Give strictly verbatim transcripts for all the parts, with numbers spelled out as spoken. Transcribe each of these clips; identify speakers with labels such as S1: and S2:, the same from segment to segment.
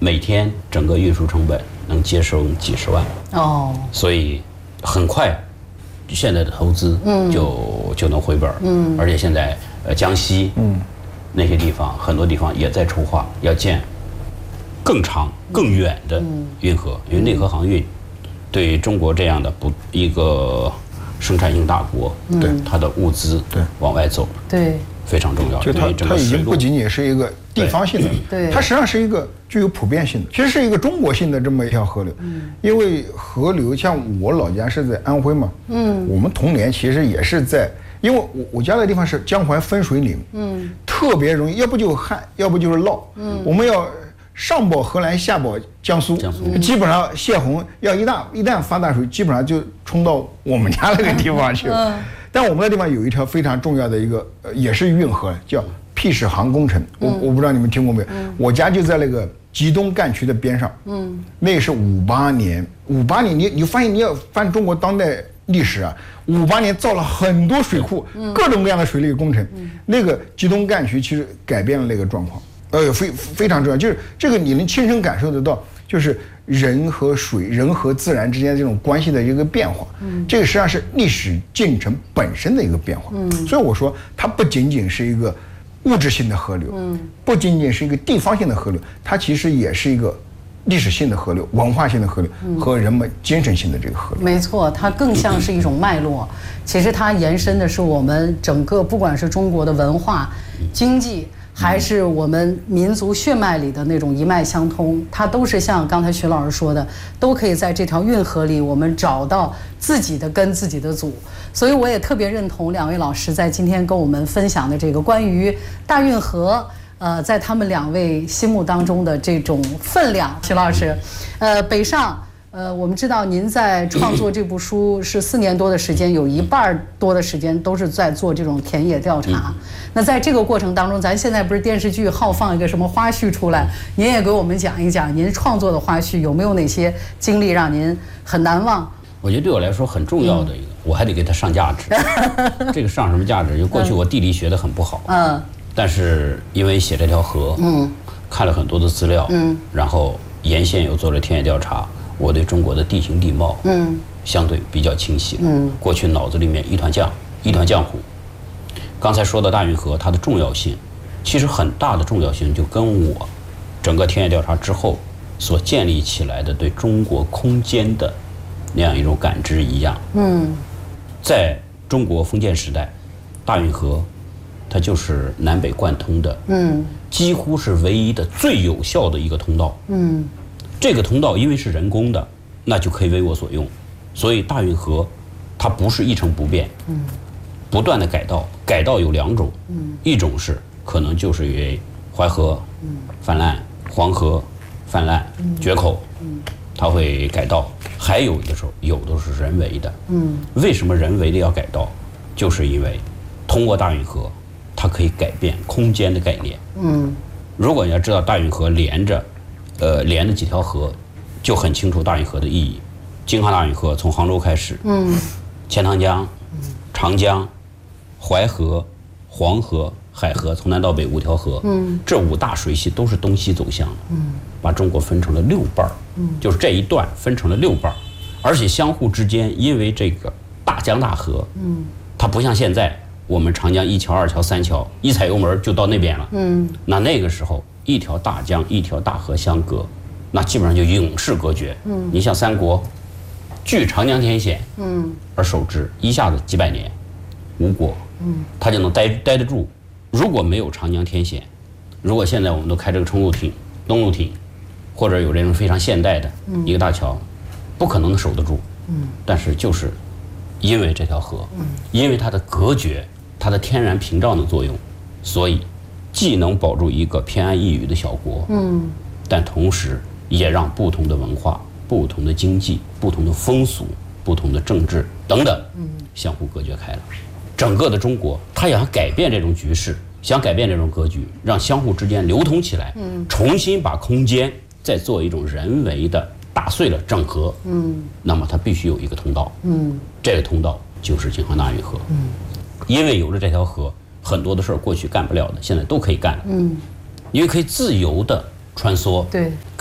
S1: 每天整个运输成本能节省几十万哦，所以很快现在的投资就、嗯、就能回本，嗯，而且现在呃江西嗯那些地方很多地方也在筹划要建更长更远的运河，因为内河航运对中国这样的不一个生产型大国，对它的物资对往外走，对非常重要。
S2: 就它它已经不仅仅是一个地方性的，对，它实际上是一个具有普遍性的，其实是一个中国性的这么一条河流。嗯，因为河流像我老家是在安徽嘛，嗯，我们童年其实也是在，因为我我家的地方是江淮分水岭，嗯，特别容易，要不就是旱，要不就是涝，嗯，我们要上保河南，下保江苏，江苏基本上泄洪要一旦一旦发大水，基本上就冲到我们家那个地方去了。嗯，但我们那地方有一条非常重要的一个，呃、也是运河，叫辟始航工程。我我不知道你们听过没有？嗯，我家就在那个吉东干区的边上。嗯，那是五八年，五八年你你发现你要翻中国当代历史啊，五八年造了很多水库，嗯、各种各样的水利工程。嗯，那个吉东干区其实改变了那个状况。呃，非非常重要，就是这个你能亲身感受得到，就是人和水、人和自然之间这种关系的一个变化。嗯，这个实际上是历史进程本身的一个变化。嗯，所以我说它不仅仅是一个物质性的河流，嗯，不仅仅是一个地方性的河流，它其实也是一个历史性的河流、文化性的河流和人们精神性的这个河流。
S3: 没错，它更像是一种脉络。其实它延伸的是我们整个，不管是中国的文化、经济。还是我们民族血脉里的那种一脉相通，它都是像刚才徐老师说的，都可以在这条运河里，我们找到自己的根、自己的祖。所以我也特别认同两位老师在今天跟我们分享的这个关于大运河，呃，在他们两位心目当中的这种分量。徐老师，呃，北上。呃，我们知道您在创作这部书是四年多的时间，有一半多的时间都是在做这种田野调查。那在这个过程当中，咱现在不是电视剧好放一个什么花絮出来，您也给我们讲一讲您创作的花絮有没有哪些经历让您很难忘？
S1: 我觉得对我来说很重要的一个，嗯、我还得给它上价值。这个上什么价值？就过去我地理学得很不好，嗯，但是因为写这条河，嗯，看了很多的资料，嗯，然后沿线又做了田野调查。我对中国的地形地貌，嗯，相对比较清晰。嗯，过去脑子里面一团浆，一团浆糊。刚才说的大运河，它的重要性，其实很大的重要性就跟我整个田野调查之后所建立起来的对中国空间的那样一种感知一样。嗯，在中国封建时代，大运河它就是南北贯通的，嗯，几乎是唯一的最有效的一个通道。嗯。这个通道因为是人工的，那就可以为我所用，所以大运河它不是一成不变，嗯，不断的改道，改道有两种，嗯，一种是可能就是因为淮河泛滥、黄河泛滥、决口，嗯，它会改道，还有的时候有的是人为的，嗯，为什么人为的要改道？就是因为通过大运河，它可以改变空间的概念，嗯，如果你要知道大运河连着。呃，连的几条河，就很清楚大运河的意义。京杭大运河从杭州开始，嗯，钱塘江、长江、淮河、黄河、海河，从南到北五条河，嗯，这五大水系都是东西走向的，嗯，把中国分成了六半，嗯，就是这一段分成了六半，而且相互之间因为这个大江大河，嗯，它不像现在我们长江一桥、二桥、三桥，一踩油门就到那边了，嗯，那那个时候。一条大江一条大河相隔，那基本上就永世隔绝。嗯，你像三国，据长江天险，嗯，而守之，一下子几百年，吴国，嗯，他就能待待得住。如果没有长江天险，如果现在我们都开这个冲路艇、东路艇，或者有这种非常现代的一个大桥，不可能守得住。嗯，但是就是因为这条河，嗯，因为它的隔绝，它的天然屏障的作用，所以。既能保住一个偏安一隅的小国，嗯，但同时也让不同的文化、不同的经济、不同的风俗、不同的政治等等，嗯，相互隔绝开了。整个的中国，它想改变这种局势，想改变这种格局，让相互之间流通起来，嗯，重新把空间再做一种人为的打碎了整合，嗯，那么它必须有一个通道，嗯，这个通道就是京杭大运河，嗯，因为有了这条河。很多的事儿过去干不了的，现在都可以干了。嗯，因为可以自由的穿梭，对，可以。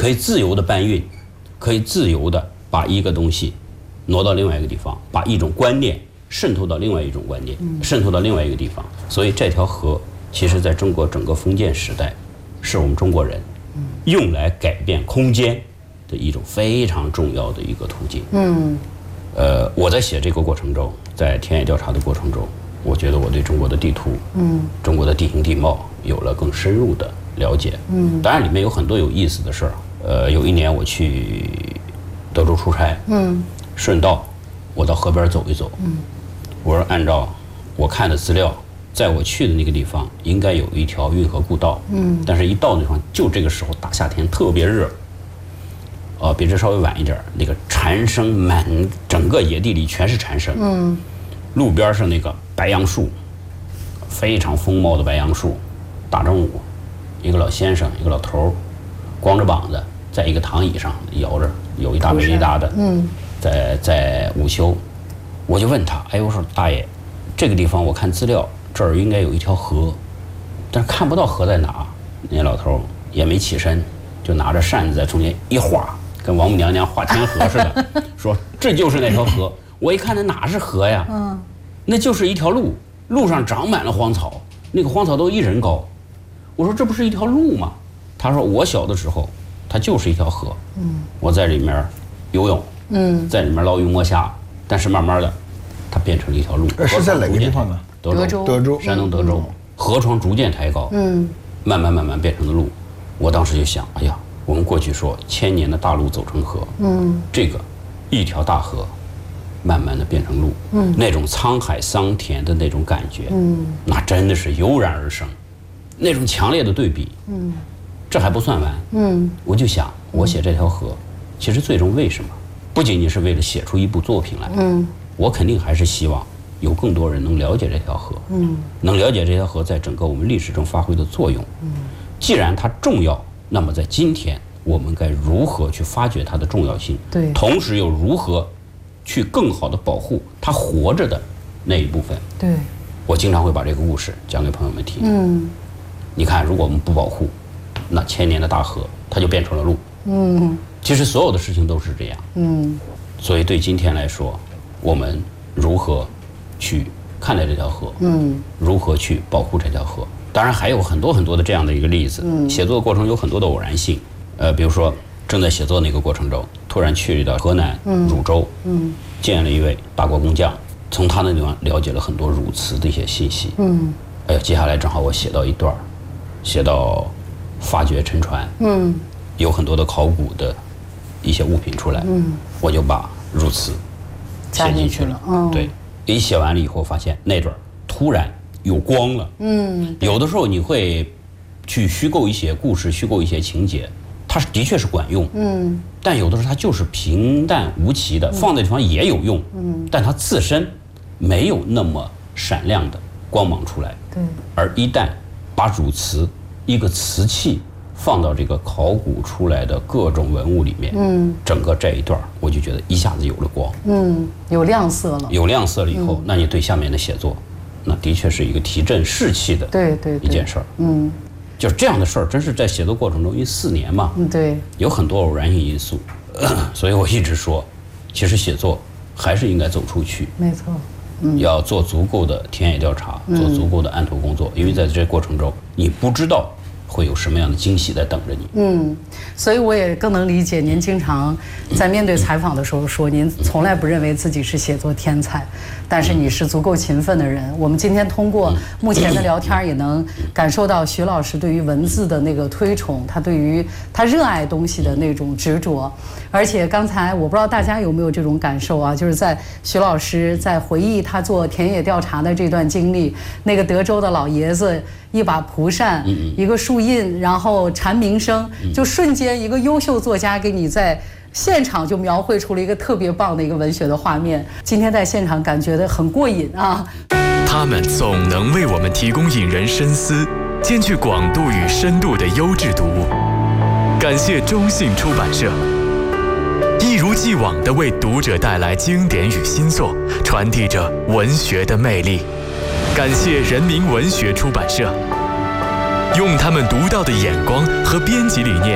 S1: 可以自由的搬运，可以自由的把一个东西挪到另外一个地方，把一种观念渗透到另外一种观念，渗透到另外一个地方。所以这条河其实在中国整个封建时代，是我们中国人用来改变空间的一种非常重要的一个途径。嗯，呃，我在写这个过程中，在田野调查的过程中，我觉得我对中国的地图，嗯，中国的地形地貌有了更深入的了解。嗯，当然里面有很多有意思的事儿。呃，有一年我去德州出差，嗯，顺道我到河边走一走，嗯，我说按照我看的资料，在我去的那个地方应该有一条运河故道，嗯，但是一到那地方，就这个时候大夏天特别热，呃，比这稍微晚一点，那个蝉声满整个野地里全是蝉声，嗯，路边是那个白杨树，非常丰茂的白杨树，大正午，一个老先生，一个老头儿，光着膀子，在一个躺椅上摇着，有一大杯一大的，嗯，在在午休，我就问他，哎，我说大爷，这个地方我看资料，这儿应该有一条河，但是看不到河在哪。那老头也没起身，就拿着扇子在中间一画，跟王母娘娘画天河似的，说这就是那条河。我一看那哪是河呀？嗯，那就是一条路，路上长满了荒草，那个荒草都一人高。我说这不是一条路吗？他说我小的时候，它就是一条河。嗯，我在里面游泳，嗯，在里面捞鱼摸虾，但是慢慢的，它变成了一条路。
S2: 是在哪个地方呢？
S3: 德州，
S2: 德州，
S1: 山东德州，河床逐渐抬高，嗯，慢慢慢慢变成了路。我当时就想，哎呀，我们过去说千年的大路走成河，嗯，这个一条大河，慢慢的变成路，嗯，那种沧海桑田的那种感觉，嗯，那真的是油然而生，那种强烈的对比，嗯，这还不算完，嗯，我就想，我写这条河，其实最终为什么？不仅仅是为了写出一部作品来，嗯，我肯定还是希望有更多人能了解这条河，嗯，能了解这条河在整个我们历史中发挥的作用，嗯，既然它重要，那么在今天我们该如何去发掘它的重要性？对，同时又如何去更好的保护它活着的那一部分？对，我经常会把这个故事讲给朋友们听。嗯，你看，如果我们不保护，那千年的大河它就变成了路。嗯，其实所有的事情都是这样。嗯，所以对今天来说，我们如何去看待这条河？嗯，如何去保护这条河？当然还有很多很多的这样的一个例子。嗯，写作的过程有很多的偶然性。呃，比如说正在写作那个过程中，突然去到河南汝州，嗯，见了一位大国工匠，从他那地方了解了很多汝瓷的一些信息。嗯，哎呀，接下来正好我写到一段，写到发掘沉船，嗯，有很多的考古的一些物品出来，嗯，我就把汝瓷写进去了。嗯，对，一写完了以后，发现那段突然有光了。嗯，有的时候你会去虚构一些故事，虚构一些情节，它的确是管用。嗯，但有的时候它就是平淡无奇的，放在地方也有用。嗯，但它自身没有那么闪亮的光芒出来。对，而一旦把汝瓷一个瓷器放到这个考古出来的各种文物里面，嗯，整个这一段我就觉得一下子有了光，嗯，
S3: 有亮色了。
S1: 有亮色了以后，嗯，那你对下面的写作，那的确是一个提振士气的，对对一件事儿。嗯，就是这样的事儿，真是在写作过程中，因为四年嘛，嗯，对，有很多偶然性因素，所以我一直说，其实写作还是应该走出去，
S3: 没错，
S1: 嗯，要做足够的田野调查，做足够的案头工作，嗯，因为在这过程中，你不知道会有什么样的惊喜在等着你。
S3: 嗯，所以我也更能理解您经常在面对采访的时候说，您从来不认为自己是写作天才，但是你是足够勤奋的人。我们今天通过目前的聊天也能感受到徐老师对于文字的那个推崇，他对于他热爱东西的那种执着。而且刚才我不知道大家有没有这种感受啊，就是在徐老师在回忆他做田野调查的这段经历，那个德州的老爷子一把蒲扇，一个树印，然后蝉鸣声，就瞬间一个优秀作家给你在现场就描绘出了一个特别棒的一个文学的画面。今天在现场感觉的很过瘾啊！
S4: 他们总能为我们提供引人深思、兼具广度与深度的优质读物。感谢中信出版社，一如既往地为读者带来经典与新作，传递着文学的魅力。感谢人民文学出版社，用他们独到的眼光和编辑理念，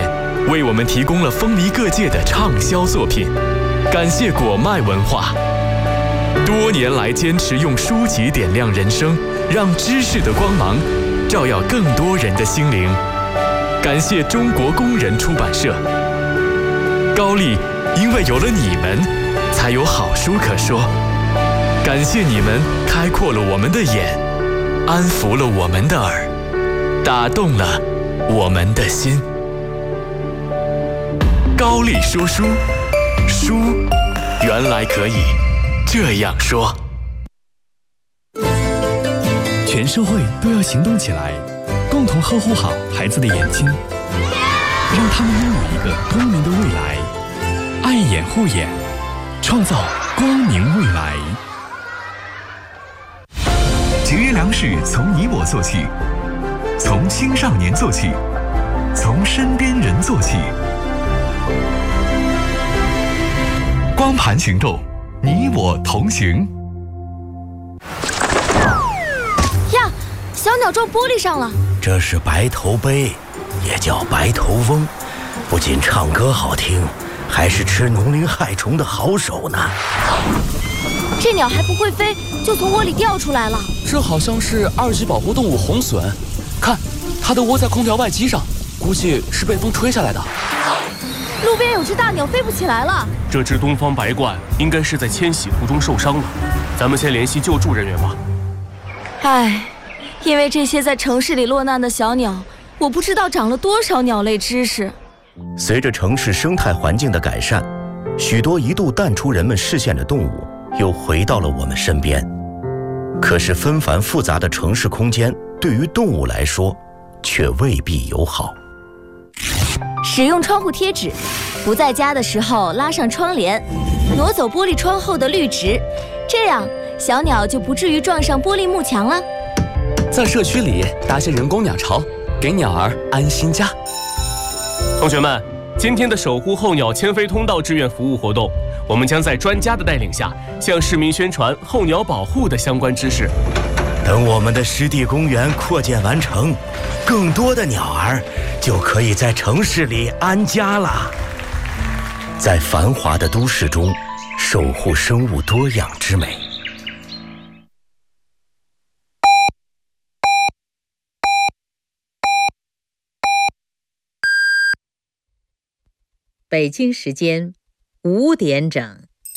S4: 为我们提供了风靡各界的畅销作品。感谢果麦文化，多年来坚持用书籍点亮人生，让知识的光芒照耀更多人的心灵。感谢中国工人出版社。高丽，因为有了你们，才有好书可说。感谢你们开阔了我们的眼，安抚了我们的耳，打动了我们的心。高丽说书，书原来可以这样说。
S5: 全社会都要行动起来，共同呵护好孩子的眼睛，让他们拥有一个光明的未来。爱眼护眼，创造光明未来。节约粮食从你我做起，从青少年做起，从身边人做起。光盘行动，你我同行。
S6: 呀，小鸟撞玻璃上了。
S7: 这是白头鹎，也叫白头翁，不仅唱歌好听，还是吃农林害虫的好手呢。
S6: 这鸟还不会飞，就从窝里掉出来了。
S8: 这好像是二级保护动物红隼，看，它都窝在空调外机上，估计是被风吹下来的。
S6: 路边有只大鸟飞不起来了。
S9: 这只东方白鹳应该是在迁徙途中受伤了，咱们先联系救助人员吧。
S6: 唉，因为这些在城市里落难的小鸟，我不知道长了多少鸟类知识。
S7: 随着城市生态环境的改善，许多一度淡出人们视线的动物又回到了我们身边。可是纷繁复杂的城市空间对于动物来说却未必友好。
S6: 使用窗户贴纸，不在家的时候拉上窗帘，挪走玻璃窗后的绿植，这样小鸟就不至于撞上玻璃幕墙了。
S8: 在社区里搭些人工鸟巢，给鸟儿安心家。
S9: 同学们，今天的守护候鸟迁飞通道志愿服务活动，我们将在专家的带领下，向市民宣传候鸟保护的相关知识。
S7: 等我们的湿地公园扩建完成，更多的鸟儿就可以在城市里安家了。在繁华的都市中，守护生物多样之美。
S10: 北京时间五点整。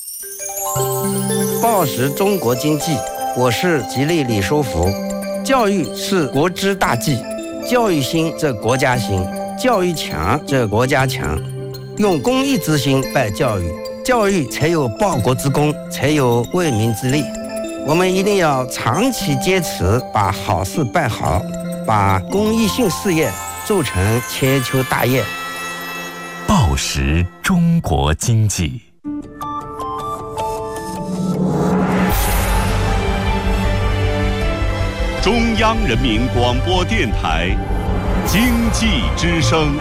S11: 报时中国经济，我是吉利李书福。教育是国之大计，教育兴则国家兴，教育强则国家强。用公益之心办教育，教育才有报国之功，才有为民之利。我们一定要长期坚持把好事办好，把公益性事业做成千秋大业。
S5: 报时中国经济。
S12: 中央人民广播电台经济之声。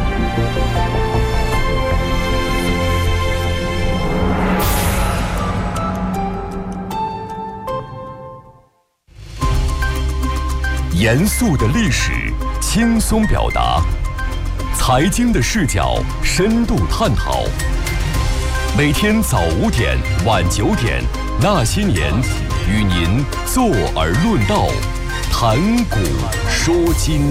S4: 严肃的历史，轻松表达；财经的视角，深度探讨。每天早五点、晚九点，那些年，与您坐而论道，谈古说今。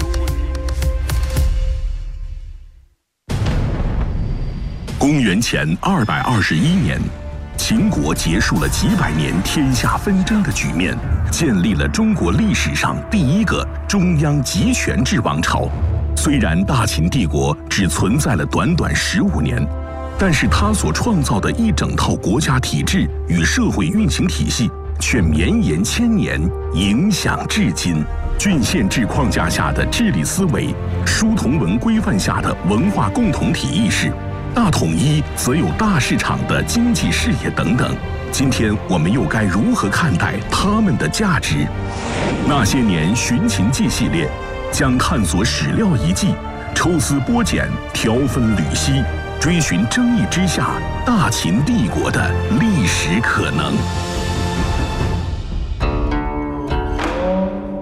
S12: 公元前二百二十一年，秦国结束了几百年天下纷争的局面，建立了中国历史上第一个中央集权制王朝。虽然大秦帝国只存在了短短十五年，但是它所创造的一整套国家体制与社会运行体系却绵延千年，影响至今。郡县制框架下的治理思维，书同文规范下的文化共同体意识，大统一则有大市场的经济视野等等。今天我们又该如何看待它们的价值？那些年寻秦记系列将探索史料遗迹，抽丝剥茧，挑分缕析，追寻争议之下大秦帝国的历史可能。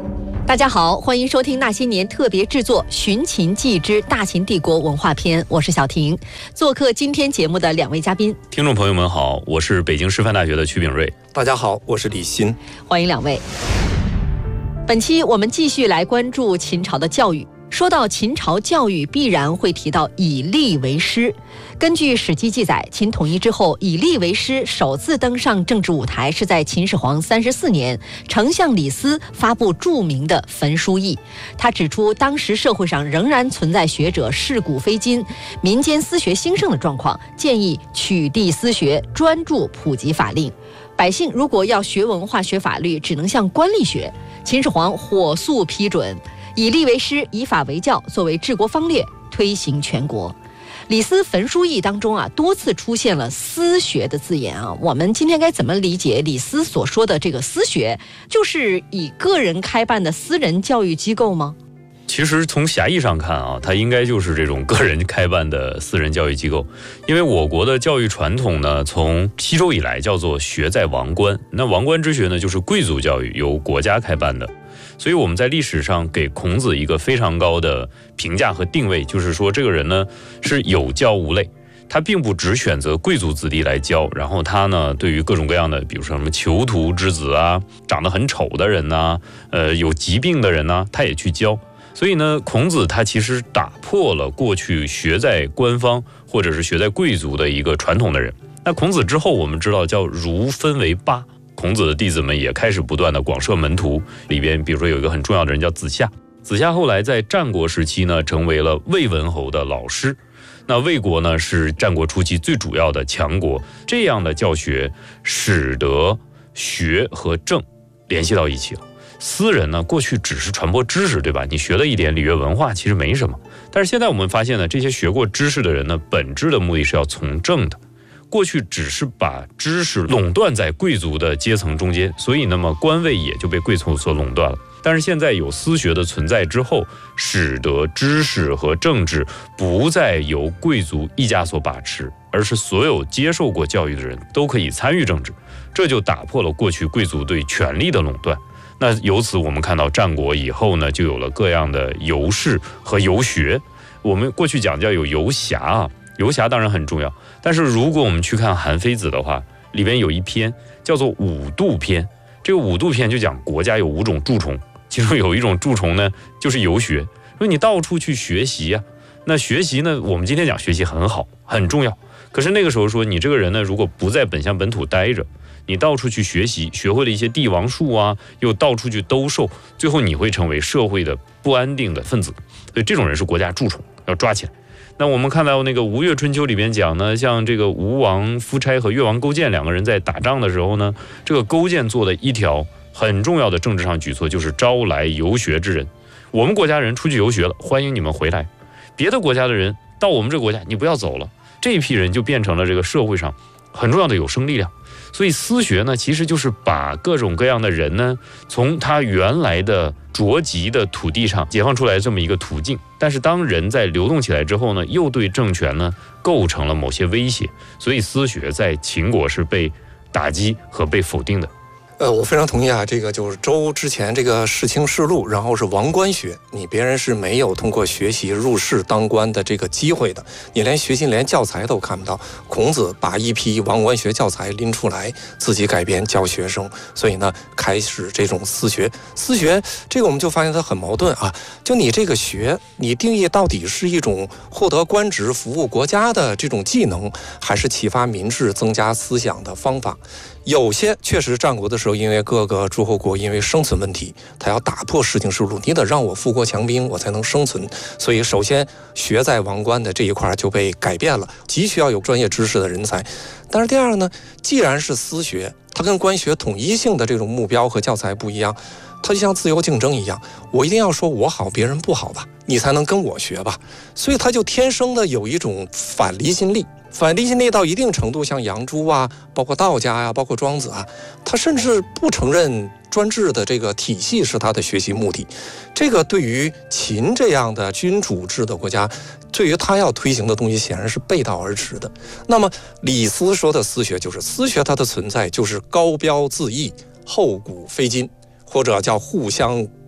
S13: 大家好，欢迎收听那些年特别制作《寻秦记之大秦帝国文化篇》，我是小婷。做客今天节目的两位嘉宾，
S14: 听众朋友们好，我是北京师范大学的曲炳瑞。
S15: 大家好，我是李欣。
S13: 欢迎两位。本期我们继续来关注秦朝的教育。说到秦朝教育，必然会提到以吏为师。根据《史记》记载，秦统一之后，以吏为师首次登上政治舞台是在秦始皇三十四年，丞相李斯发布著名的《焚书议》。他指出，当时社会上仍然存在学者仕古非今、民间私学兴盛的状况，建议取缔私学，专注普及法令。百姓如果要学文化、学法律，只能向官吏学。秦始皇火速批准。以吏为师，以法为教，作为治国方略，推行全国。李斯《焚书议》当中啊，多次出现了私学的字眼啊。我们今天该怎么理解李斯所说的这个私学？就是以个人开办的私人教育机构吗？
S14: 其实从狭义上看啊，它应该就是这种个人开办的私人教育机构。因为我国的教育传统呢，从西周以来叫做学在王官，那王官之学呢，就是贵族教育，由国家开办的。所以我们在历史上给孔子一个非常高的评价和定位，就是说这个人呢是有教无类，他并不只选择贵族子弟来教，然后他呢对于各种各样的，比如说什么囚徒之子啊，长得很丑的人呐、啊，呃有疾病的人呐、啊，他也去教。所以呢，孔子他其实打破了过去学在官方或者是学在贵族的一个传统的人。那孔子之后，我们知道叫儒分为八。孔子的弟子们也开始不断的广设门徒，里边比如说有一个很重要的人叫子夏。子夏后来在战国时期呢，成为了魏文侯的老师。那魏国呢是战国初期最主要的强国，这样的教学使得学和政联系到一起了。私人呢过去只是传播知识，对吧？你学了一点礼乐文化其实没什么，但是现在我们发现呢，这些学过知识的人呢，本质的目的是要从政的。过去只是把知识垄断在贵族的阶层中间，所以那么官位也就被贵族所垄断了。但是现在有私学的存在之后，使得知识和政治不再由贵族一家所把持，而是所有接受过教育的人都可以参与政治，这就打破了过去贵族对权力的垄断。那由此我们看到战国以后呢，就有了各样的游士和游学。我们过去讲叫有游侠啊，游侠当然很重要，但是如果我们去看韩非子的话，里边有一篇叫做五度篇。这个五度篇就讲国家有五种蛀虫，其中有一种蛀虫呢就是游学，说你到处去学习啊。那学习呢，我们今天讲学习很好很重要，可是那个时候说你这个人呢，如果不在本乡本土待着，你到处去学习，学会了一些帝王术啊，又到处去兜售，最后你会成为社会的不安定的分子。所以这种人是国家蛀虫，要抓起来。那我们看到那个《吴越春秋》里边讲呢，像这个吴王夫差和越王勾践两个人在打仗的时候呢，这个勾践做的一条很重要的政治上举措就是招来游学之人。我们国家人出去游学了，欢迎你们回来；别的国家的人到我们这个国家，你不要走了。这一批人就变成了这个社会上很重要的有生力量。所以私学呢，其实就是把各种各样的人呢，从他原来的着籍的土地上解放出来这么一个途径。但是当人在流动起来之后呢，又对政权呢构成了某些威胁，所以私学在秦国是被打击和被否定的。
S15: 呃，我非常同意啊，这个就是周之前这个世卿世禄，然后是王官学，你别人是没有通过学习入仕当官的这个机会的，你连学习连教材都看不到。孔子把一批王官学教材拎出来，自己改编教学生，所以呢，开始这种私学。私学这个我们就发现它很矛盾啊，就你这个学，你定义到底是一种获得官职、服务国家的这种技能，还是启发民智、增加思想的方法？有些确实战国的时候，因为各个诸侯国因为生存问题，他要打破世卿世禄，你得让我富国强兵，我才能生存。所以首先学在王官的这一块就被改变了，急需要有专业知识的人才。但是第二呢，既然是私学，它跟官学统一性的这种目标和教材不一样，它就像自由竞争一样，我一定要说我好别人不好吧，你才能跟我学吧。所以它就天生的有一种反离心力。反离心力到一定程度，像杨朱啊，包括道家呀、啊，包括庄子啊，他甚至不承认专制的这个体系是他的学习目的。这个对于秦这样的君主制的国家，对于他要推行的东西显然是背道而驰的。那么李斯说的私学，就是私学它的存在就是高标自缢，厚古非今，或者叫互相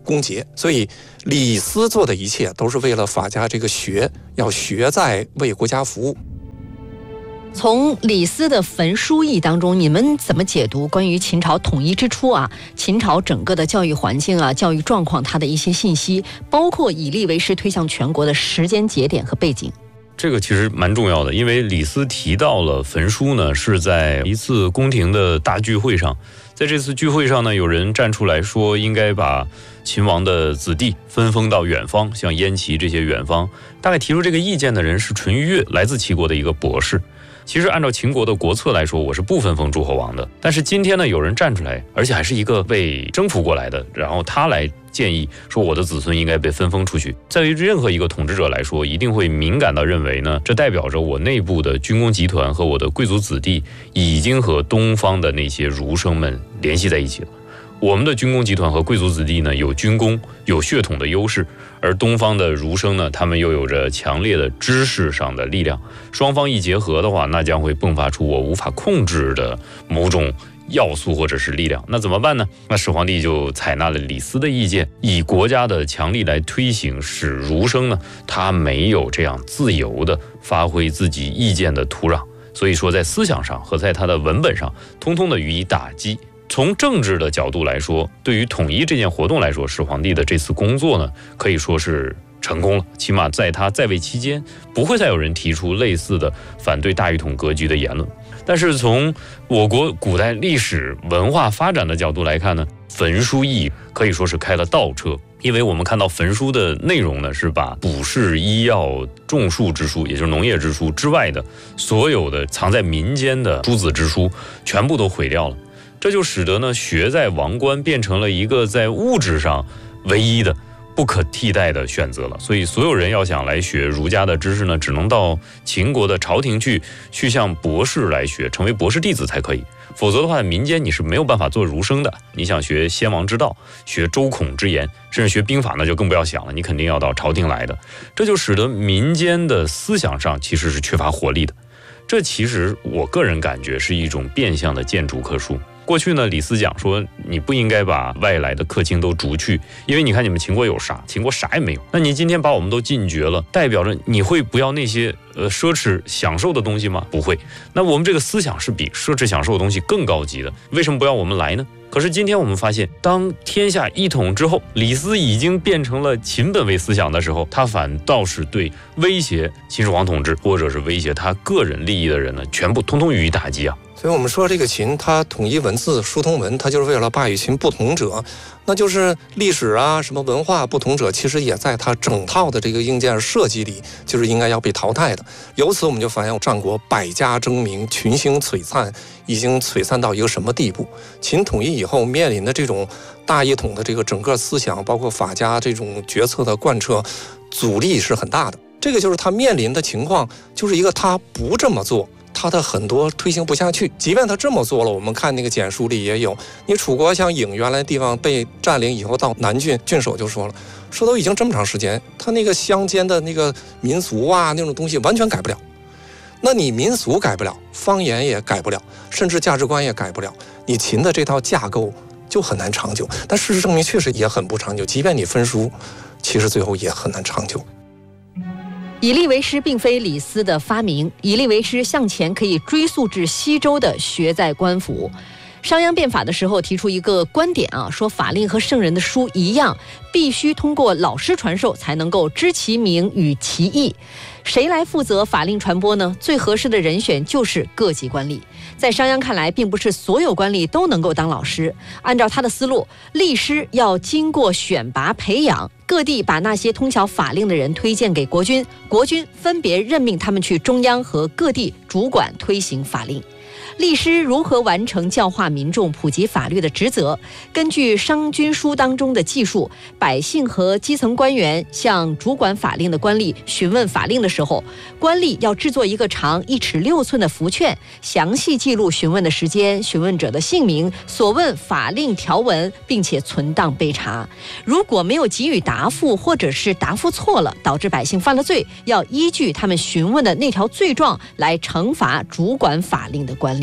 S15: 公节。所以李斯做的一切都是为了法家这个学，要学在为国家服务。
S13: 从李斯的焚书议当中，你们怎么解读关于秦朝统一之初啊，秦朝整个的教育环境啊、教育状况它的一些信息，包括以立为师推向全国的时间节点和背景？
S14: 这个其实蛮重要的，因为李斯提到了焚书呢，是在一次宫廷的大聚会上。在这次聚会上呢，有人站出来说，应该把秦王的子弟分封到远方，像燕齐这些远方。大概提出这个意见的人是淳于越，来自齐国的一个博士。其实按照秦国的国策来说，我是不分封诸侯王的。但是今天呢，有人站出来，而且还是一个被征服过来的，然后他来建议说，我的子孙应该被分封出去。在于任何一个统治者来说，一定会敏感地认为呢，这代表着我内部的军工集团和我的贵族子弟已经和东方的那些儒生们联系在一起了。我们的军工集团和贵族子弟呢，有军功、有血统的优势，而东方的儒生呢，他们又有着强烈的知识上的力量。双方一结合的话，那将会迸发出我无法控制的某种要素或者是力量。那怎么办呢？那始皇帝就采纳了李斯的意见，以国家的强力来推行，使儒生呢，他没有这样自由的发挥自己意见的土壤。所以说，在思想上和在他的文本上，通通的予以打击。从政治的角度来说，对于统一这件活动来说，始皇帝的这次工作呢，可以说是成功了。起码在他在位期间，不会再有人提出类似的反对大一统格局的言论。但是从我国古代历史文化发展的角度来看呢，焚书议可以说是开了倒车。因为我们看到焚书的内容呢，是把卜筮、医药、种树之书，也就是农业之书之外的所有的藏在民间的诸子之书，全部都毁掉了。这就使得呢，学在王冠变成了一个在物质上唯一的、不可替代的选择了。所以，所有人要想来学儒家的知识呢，只能到秦国的朝廷去，去向博士来学，成为博士弟子才可以。否则的话，民间你是没有办法做儒生的。你想学先王之道，学周孔之言，甚至学兵法，那就更不要想了。你肯定要到朝廷来的。这就使得民间的思想上其实是缺乏活力的。这其实我个人感觉是一种变相的谏逐客书。过去呢，李斯讲说，你不应该把外来的客卿都逐去，因为你看你们秦国有啥？秦国啥也没有。那你今天把我们都禁绝了，代表着你会不要那些呃奢侈享受的东西吗？不会。那我们这个思想是比奢侈享受的东西更高级的，为什么不要我们来呢？可是今天我们发现，当天下一统之后，李斯已经变成了秦本位思想的时候，他反倒是对威胁秦始皇统治或者是威胁他个人利益的人呢，全部通通予以打击啊。
S15: 所以我们说这个秦它统一文字书通文，它就是为了把与秦不同者，那就是历史啊什么文化不同者，其实也在它整套的这个硬件设计里，就是应该要被淘汰的。由此我们就发现战国百家争鸣，群星璀璨，已经璀璨到一个什么地步？秦统一以后面临的这种大一统的这个整个思想，包括法家这种决策的贯彻，阻力是很大的。这个就是他面临的情况，就是一个他不这么做，他的很多推行不下去。即便他这么做了，我们看那个简书里也有，你楚国像郢原来地方被占领以后，到南郡郡守就说了，说都已经这么长时间，他那个乡间的那个民俗啊那种东西完全改不了。那你民俗改不了，方言也改不了，甚至价值观也改不了，你秦的这套架构就很难长久。但事实证明确实也很不长久，即便你分书，其实最后也很难长久。
S13: 以立为师并非李斯的发明，以立为师向前可以追溯至西周的学在官府。商鞅变法的时候提出一个观点啊，说法令和圣人的书一样，必须通过老师传授才能够知其名与其义。谁来负责法令传播呢？最合适的人选就是各级官吏。在商鞅看来，并不是所有官吏都能够当老师。按照他的思路，吏师要经过选拔培养，各地把那些通晓法令的人推荐给国君，国君分别任命他们去中央和各地主管推行法令。吏师如何完成教化民众、普及法律的职责？根据《商君书》当中的记述，百姓和基层官员向主管法令的官吏询问法令的时候，官吏要制作一个长一尺六寸的符券，详细记录询问的时间、询问者的姓名、所问法令条文，并且存档备查。如果没有给予答复，或者是答复错了，导致百姓犯了罪，要依据他们询问的那条罪状来惩罚主管法令的官吏。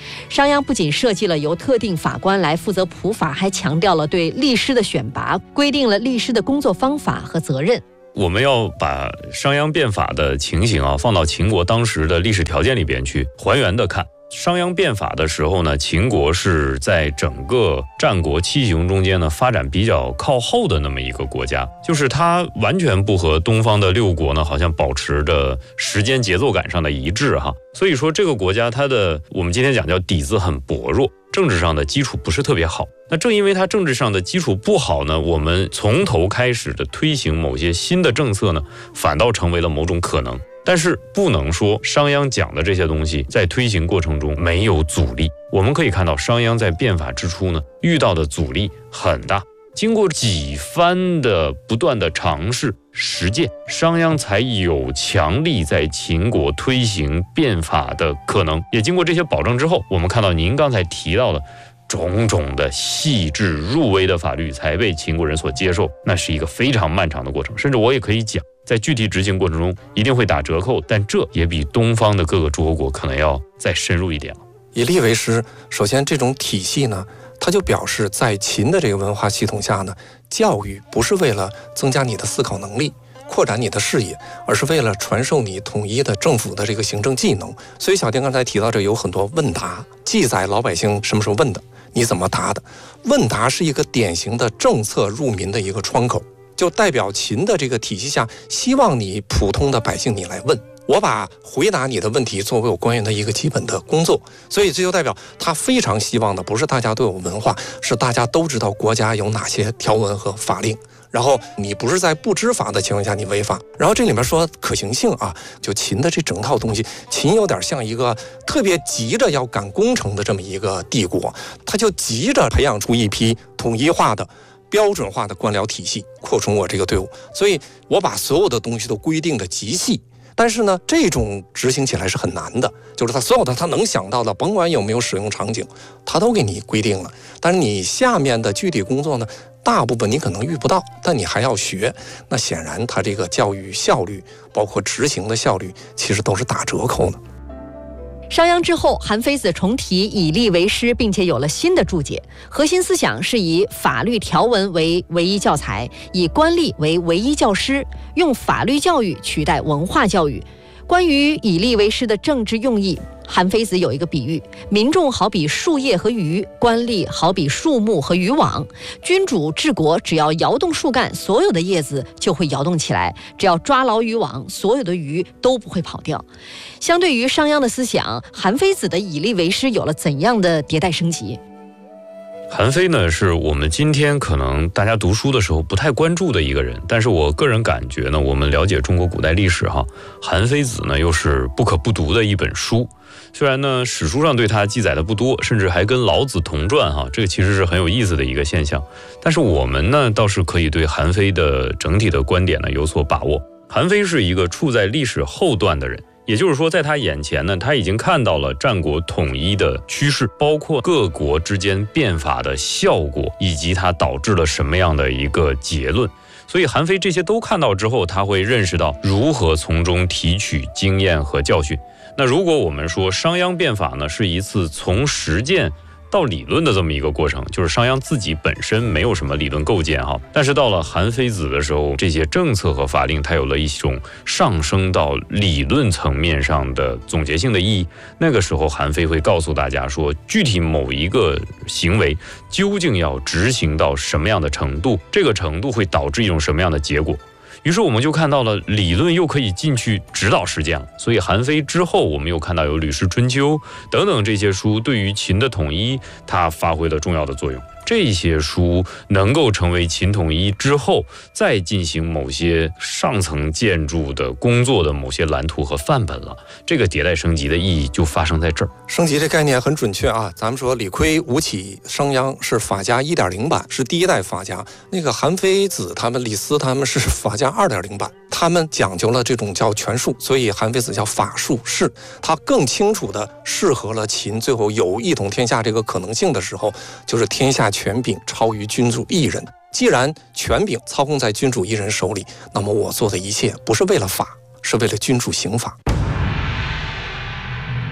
S13: 商鞅不仅设计了由特定法官来负责普法，还强调了对律师的选拔，规定了律师的工作方法和责任。
S14: 我们要把商鞅变法的情形啊，放到秦国当时的历史条件里边去还原的看。商鞅变法的时候呢，秦国是在整个战国七雄中间呢发展比较靠后的那么一个国家，就是它完全不和东方的六国呢好像保持着时间节奏感上的一致哈。所以说这个国家它的我们今天讲叫底子很薄弱，政治上的基础不是特别好。那正因为它政治上的基础不好呢，我们从头开始的推行某些新的政策呢，反倒成为了某种可能。但是不能说商鞅讲的这些东西在推行过程中没有阻力。我们可以看到商鞅在变法之初呢，遇到的阻力很大。经过几番的不断的尝试实践，商鞅才有强力在秦国推行变法的可能。也经过这些保证之后，我们看到您刚才提到的种种的细致入微的法律才被秦国人所接受，那是一个非常漫长的过程。甚至我也可以讲，在具体执行过程中一定会打折扣，但这也比东方的各个诸侯国可能要再深入一点了。
S15: 以吏为师，首先这种体系呢，它就表示在秦的这个文化系统下呢，教育不是为了增加你的思考能力，扩展你的视野，而是为了传授你统一的政府的这个行政技能。所以小丁刚才提到这有很多问答，记载老百姓什么时候问的，你怎么答的。问答是一个典型的政策入民的一个窗口，就代表秦的这个体系下，希望你普通的百姓你来问，我把回答你的问题作为我官员的一个基本的工作。所以这就代表他非常希望的不是大家都有文化，是大家都知道国家有哪些条文和法令，然后你不是在不知法的情况下你违法。然后这里面说可行性啊，就秦的这整套东西，秦有点像一个特别急着要赶工程的这么一个帝国，他就急着培养出一批统一化的标准化的官僚体系，扩充我这个队伍。所以我把所有的东西都规定的极细，但是呢，这种执行起来是很难的，就是他所有的他能想到的，甭管有没有使用场景，他都给你规定了。但是你下面的具体工作呢，大部分你可能遇不到，但你还要学。那显然他这个教育效率，包括执行的效率，其实都是打折扣的。
S13: 商鞅之后，韩非子重提以吏为师，并且有了新的注解。核心思想是以法律条文为唯一教材，以官吏为唯一教师，用法律教育取代文化教育。关于以吏为师的政治用意，韩非子有一个比喻：民众好比树叶和鱼，官吏好比树木和渔网。君主治国，只要摇动树干，所有的叶子就会摇动起来；只要抓牢渔网，所有的鱼都不会跑掉。相对于商鞅的思想，韩非子的以吏为师有了怎样的迭代升级？
S14: 韩非呢，是我们今天可能大家读书的时候不太关注的一个人，但是我个人感觉呢，我们了解中国古代历史哈，韩非子呢又是不可不读的一本书。虽然呢史书上对他记载的不多，甚至还跟老子同传哈，这个其实是很有意思的一个现象。但是我们呢倒是可以对韩非的整体的观点呢有所把握。韩非是一个处在历史后段的人，也就是说在他眼前呢，他已经看到了战国统一的趋势，包括各国之间变法的效果，以及它导致了什么样的一个结论。所以韩非这些都看到之后，他会认识到如何从中提取经验和教训。那如果我们说商鞅变法呢，是一次从实践到理论的这么一个过程，就是商鞅自己本身没有什么理论构建哈，但是到了韩非子的时候，这些政策和法令它有了一种上升到理论层面上的总结性的意义。那个时候韩非会告诉大家说，具体某一个行为究竟要执行到什么样的程度，这个程度会导致一种什么样的结果。于是我们就看到了理论又可以进去指导实践了。所以韩非之后，我们又看到有《吕氏春秋》等等这些书，对于秦的统一它发挥了重要的作用。这些书能够成为秦统一之后再进行某些上层建筑的工作的某些蓝图和范本了。这个迭代升级的意义就发生在这儿。
S15: 升级这概念很准确啊，咱们说李悝、吴起、商鞅是法家 一点零 版，是第一代法家。那个韩非子他们、李斯他们是法家 二点零 版，他们讲究了这种叫权术，所以韩非子叫法术士，他更清楚地适合了秦最后有一统天下这个可能性的时候，就是天下权柄超于君主一人。既然权柄操控在君主一人手里，那么我做的一切不是为了法，是为了君主行法。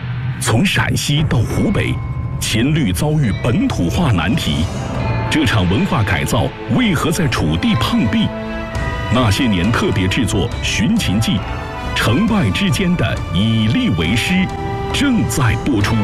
S12: 从陕西到湖北，秦律遭遇本土化难题。这场文化改造为何在楚地碰壁？那些年特别制作《寻秦记》，城外之间的以吏为师正在播出。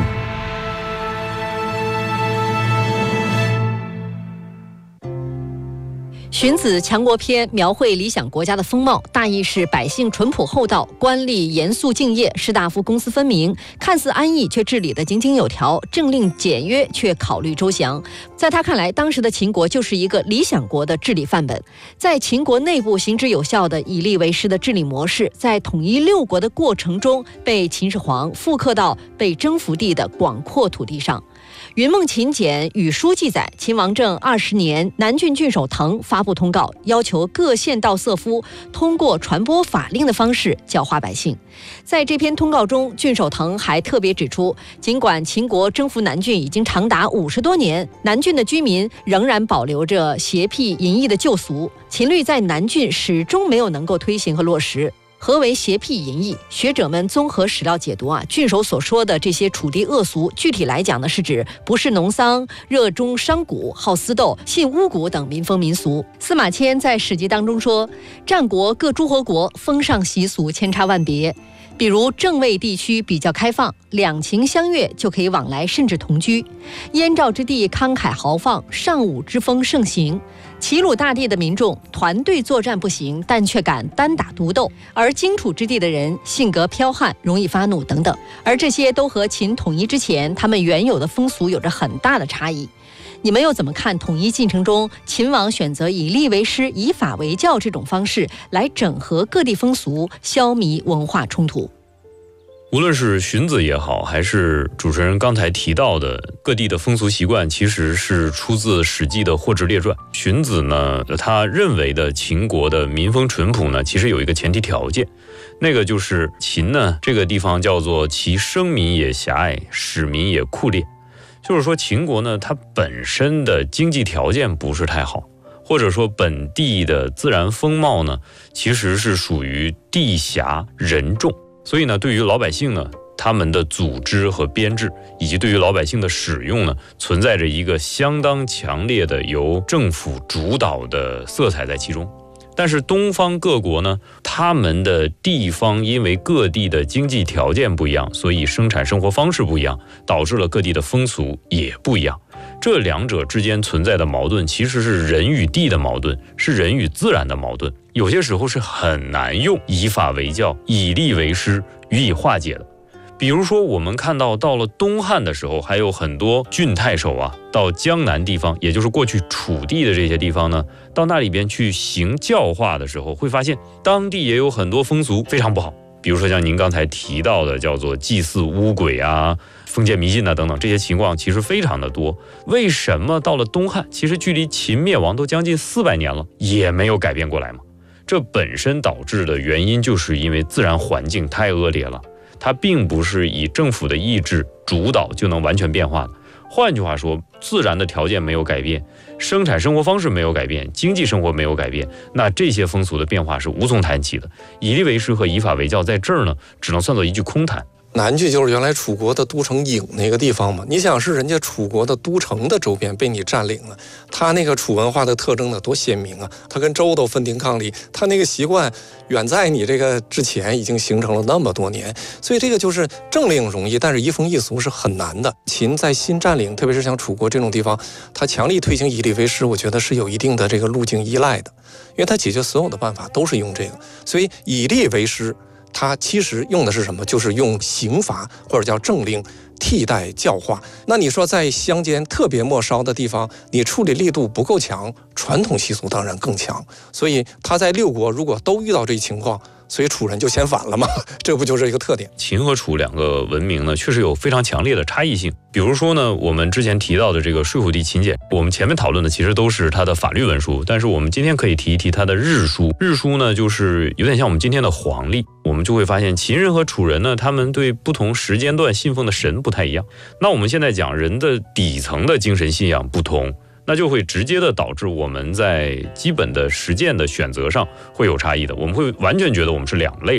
S13: 荀子《强国篇》描绘理想国家的风貌，大意是百姓淳朴厚道，官吏严肃敬业，士大夫公私分明，看似安逸却治理得井井有条，政令简约却考虑周详。在他看来，当时的秦国就是一个理想国的治理范本。在秦国内部行之有效的以吏为师的治理模式，在统一六国的过程中被秦始皇复刻到被征服地的广阔土地上。云梦秦简语书记载，秦王政二十年，南郡郡守滕发布通告，要求各县道色夫通过传播法令的方式教化百姓。在这篇通告中，郡守滕还特别指出，尽管秦国征服南郡已经长达五十多年，南郡的居民仍然保留着邪僻淫逸的旧俗，秦律在南郡始终没有能够推行和落实。何为邪僻淫逸？学者们综合史料解读啊，郡守所说的这些楚地恶俗，具体来讲呢，是指不是农桑、热衷商贾、好私斗、信巫蛊等民风民俗。司马迁在史记当中说，战国各诸侯国风尚习俗千差万别，比如正魏地区比较开放，两情相悦就可以往来，甚至同居；燕赵之地慷慨豪放，尚武之风盛行；齐鲁大地的民众团队作战不行，但却敢单打独斗；而荆楚之地的人性格剽悍，容易发怒等等。而这些都和秦统一之前他们原有的风俗有着很大的差异。你们又怎么看统一进程中秦王选择以吏为师、以法为教这种方式来整合各地风俗，消弭文化冲突？
S14: 无论是荀子也好，还是主持人刚才提到的各地的风俗习惯，其实是出自《史记》的《货殖列传》。荀子呢，他认为的秦国的民风淳朴呢，其实有一个前提条件，那个就是秦呢这个地方叫做其生民也狭隘，使民也酷烈。就是说秦国呢，它本身的经济条件不是太好，或者说本地的自然风貌呢，其实是属于地狭人众。所以呢，对于老百姓呢，他们的组织和编制，以及对于老百姓的使用呢，存在着一个相当强烈的由政府主导的色彩在其中。但是东方各国呢，他们的地方因为各地的经济条件不一样，所以生产生活方式不一样，导致了各地的风俗也不一样。这两者之间存在的矛盾，其实是人与地的矛盾，是人与自然的矛盾，有些时候是很难用以法为教、以吏为师予以化解的。比如说我们看到到了东汉的时候，还有很多郡太守啊，到江南地方，也就是过去楚地的这些地方呢，到那里边去行教化的时候，会发现当地也有很多风俗非常不好。比如说像您刚才提到的叫做祭祀巫鬼啊、封建迷信啊等等，这些情况其实非常的多。为什么到了东汉，其实距离秦灭亡都将近四百年了，也没有改变过来吗？这本身导致的原因就是因为自然环境太恶劣了，它并不是以政府的意志主导就能完全变化的。换句话说，自然的条件没有改变，生产生活方式没有改变，经济生活没有改变，那这些风俗的变化是无从谈起的。以吏为师和以法为教在这儿呢，只能算作一句空谈。
S15: 南郡就是原来楚国的都城郢那个地方嘛，你想是人家楚国的都城的周边被你占领了，他那个楚文化的特征呢多鲜明啊，他跟周都分庭抗礼，他那个习惯远在你这个之前已经形成了那么多年，所以这个就是政令容易，但是移风易俗是很难的。秦在新占领，特别是像楚国这种地方，他强力推行以吏为师，我觉得是有一定的这个路径依赖的，因为他解决所有的办法都是用这个，所以以吏为师它其实用的是什么？就是用刑罚或者叫政令替代教化。那你说在乡间特别末梢的地方，你处理力度不够强，传统习俗当然更强。所以他在六国如果都遇到这一情况，所以楚人就先反了嘛，这不就是一个特点？
S14: 秦和楚两个文明呢，确实有非常强烈的差异性。比如说呢，我们之前提到的这个睡虎地秦简，我们前面讨论的其实都是它的法律文书，但是我们今天可以提一提它的日书。日书呢，就是有点像我们今天的黄历。我们就会发现，秦人和楚人呢，他们对不同时间段信奉的神不太一样。那我们现在讲人的底层的精神信仰不同，那就会直接的导致我们在基本的实践的选择上会有差异的，我们会完全觉得我们是两类人。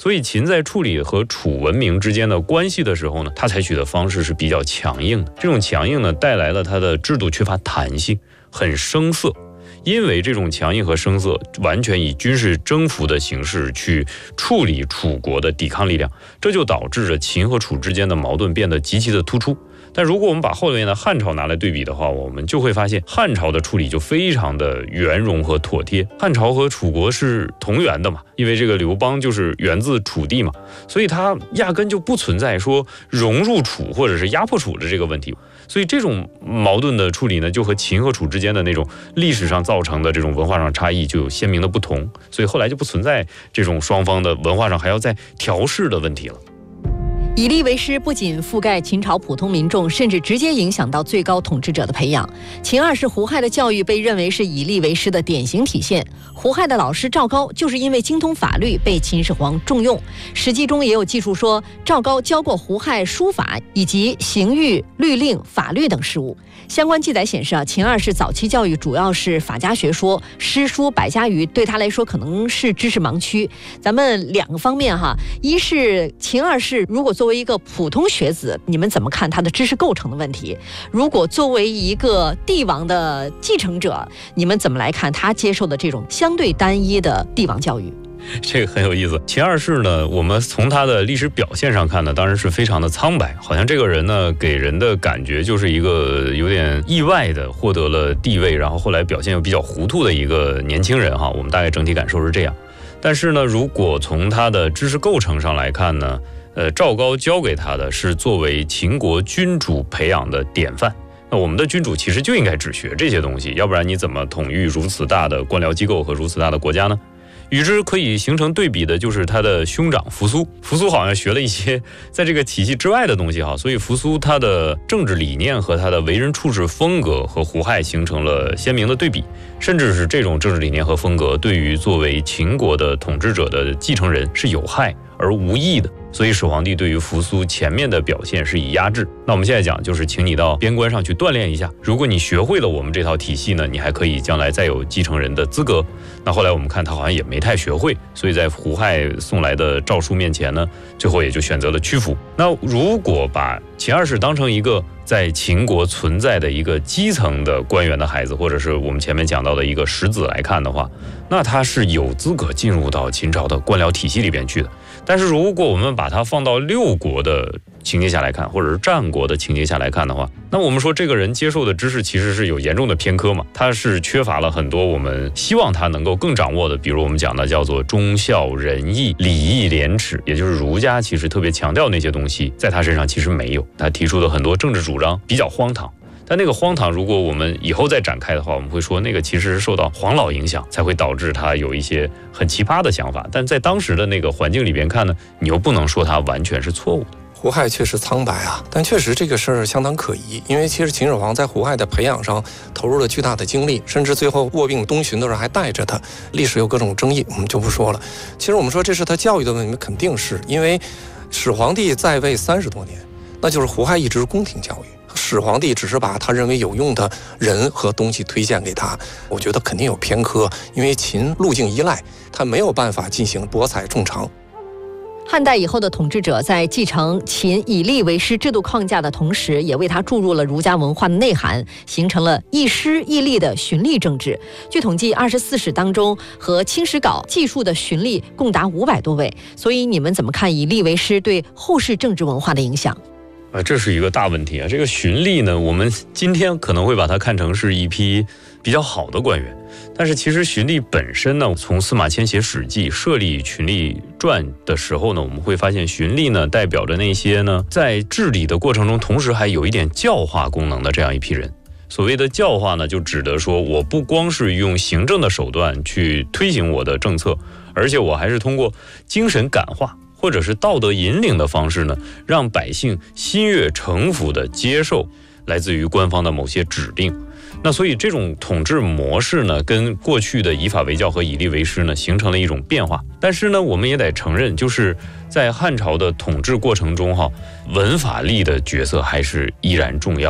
S14: 所以秦在处理和楚文明之间的关系的时候呢，他采取的方式是比较强硬的。这种强硬呢，带来了他的制度缺乏弹性，很生涩。因为这种强硬和生涩，完全以军事征服的形式去处理楚国的抵抗力量，这就导致着秦和楚之间的矛盾变得极其的突出。但如果我们把后面的汉朝拿来对比的话，我们就会发现汉朝的处理就非常的圆融和妥帖。汉朝和楚国是同源的嘛，因为这个刘邦就是源自楚地嘛，所以他压根就不存在说融入楚或者是压迫楚的这个问题。所以这种矛盾的处理呢，就和秦和楚之间的那种历史上造成的这种文化上差异就有鲜明的不同，所以后来就不存在这种双方的文化上还要再调试的问题了。
S13: 以吏为师不仅覆盖秦朝普通民众，甚至直接影响到最高统治者的培养。秦二世胡亥的教育被认为是以吏为师的典型体现。胡亥的老师赵高就是因为精通法律被秦始皇重用。史记中也有记述说，赵高教过胡亥书法以及刑狱、律令、法律等事务。相关记载显示啊，秦二世早期教育主要是法家学说，诗书百家语对他来说可能是知识盲区。咱们两个方面哈，一是秦二世如果作为一个普通学子，你们怎么看他的知识构成的问题？如果作为一个帝王的继承者，你们怎么来看他接受的这种相对单一的帝王教育？
S14: 这个很有意思。秦二世呢，我们从他的历史表现上看呢，当然是非常的苍白，好像这个人呢，给人的感觉就是一个有点意外的获得了地位，然后后来表现又比较糊涂的一个年轻人哈。我们大概整体感受是这样。但是呢，如果从他的知识构成上来看呢，呃，赵高教给他的是作为秦国君主培养的典范。那我们的君主其实就应该只学这些东西，要不然你怎么统御如此大的官僚机构和如此大的国家呢？与之可以形成对比的就是他的兄长扶苏。扶苏好像学了一些在这个体系之外的东西哈，所以扶苏他的政治理念和他的为人处事风格和胡亥形成了鲜明的对比，甚至是这种政治理念和风格对于作为秦国的统治者的继承人是有害而无益的。所以始皇帝对于扶苏前面的表现是以压制。那我们现在讲就是请你到边关上去锻炼一下，如果你学会了我们这套体系呢，你还可以将来再有继承人的资格。那后来我们看他好像也没太学会，所以在胡亥送来的诏书面前呢，最后也就选择了屈服。那如果把秦二世当成一个在秦国存在的一个基层的官员的孩子，或者是我们前面讲到的一个石子来看的话，那他是有资格进入到秦朝的官僚体系里边去的。但是如果我们把它放到六国的情节下来看，或者是战国的情节下来看的话，那我们说这个人接受的知识其实是有严重的偏科嘛，他是缺乏了很多我们希望他能够更掌握的，比如我们讲的叫做忠孝仁义礼义廉耻，也就是儒家其实特别强调那些东西，在他身上其实没有。他提出的很多政治主张比较荒唐，但那个荒唐如果我们以后再展开的话，我们会说那个其实是受到黄老影响，才会导致他有一些很奇葩的想法。但在当时的那个环境里边看呢，你又不能说他完全是错误的。
S15: 胡亥确实苍白啊，但确实这个事儿相当可疑，因为其实秦始皇在胡亥的培养上投入了巨大的精力，甚至最后卧病东巡的时候还带着他，历史有各种争议，我们就不说了。其实我们说这是他教育的问题，肯定是因为始皇帝在位三十多年，那就是胡亥一直宫廷教育，始皇帝只是把他认为有用的人和东西推荐给他，我觉得肯定有偏科，因为秦路径依赖，他没有办法进行博采众长。
S13: 汉代以后的统治者在继承秦以吏为师制度框架的同时，也为他注入了儒家文化的内涵，形成了一师一吏的循吏政治。据统计，二十四史当中和清史稿记述的循吏共达五百多位。所以你们怎么看以吏为师对后世政治文化的影响？
S14: 啊，这是一个大问题啊！这个循吏呢，我们今天可能会把它看成是一批比较好的官员，但是其实循吏本身呢，从司马迁写《史记》设立循吏传的时候呢，我们会发现循吏呢代表着那些呢在治理的过程中，同时还有一点教化功能的这样一批人。所谓的教化呢，就指的说我不光是用行政的手段去推行我的政策，而且我还是通过精神感化或者是道德引领的方式呢，让百姓心悦诚服地接受来自于官方的某些指令。那所以这种统治模式呢，跟过去的以法为教和以吏为师呢，形成了一种变化。但是呢，我们也得承认，就是在汉朝的统治过程中哈，文法吏的角色还是依然重要的。